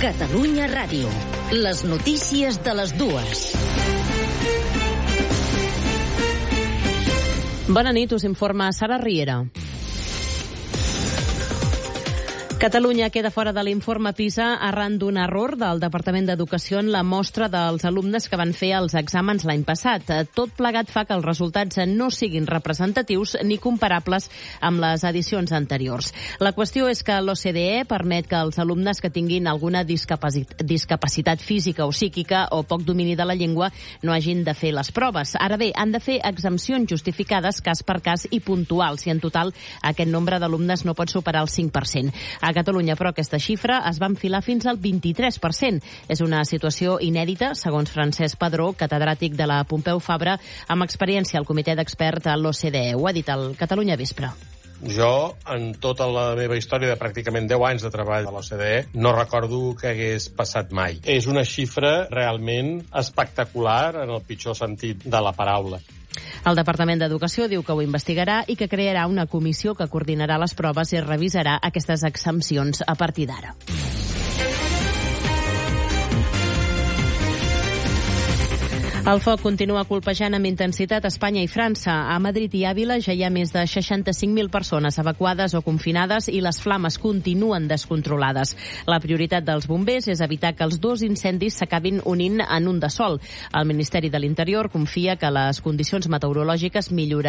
Catalunya Ràdio. Les notícies de les dues. Bona nit, us informa Sara Riera. Catalunya queda fora de l'informe PISA arran d'un error del Departament d'Educació en la mostra dels alumnes que van fer els exàmens l'any passat. Tot plegat fa que els resultats no siguin representatius ni comparables amb les edicions anteriors. La qüestió és que l'OCDE permet que els alumnes que tinguin alguna discapacitat física o psíquica o poc domini de la llengua no hagin de fer les proves. Ara bé, han de fer exempcions justificades cas per cas i puntuals, i en total aquest nombre d'alumnes no pot superar el 5%. A Catalunya, però, aquesta xifra es va enfilar fins al 23%. És una situació inèdita, segons Francesc Padró, catedràtic de la Pompeu Fabra, amb experiència al comitè d'experts a l'OCDE. Ho ha dit al Catalunya Vespre. Jo, en tota la meva història de pràcticament 10 anys de treball a l'OCDE, no recordo que hagués passat mai. És una xifra realment espectacular en el pitjor sentit de la paraula. El Departament d'Educació diu que ho investigarà i que crearà una comissió que coordinarà les proves i revisarà aquestes exempcions a partir d'ara. El foc continua colpejant amb intensitat a Espanya i França. A Madrid i Àvila ja hi ha més de 65.000 persones evacuades o confinades i les flames continuen descontrolades. La prioritat dels bombers és evitar que els dos incendis s'acabin unint en un de sol. El Ministeri de l'Interior confia que les condicions meteorològiques milloraran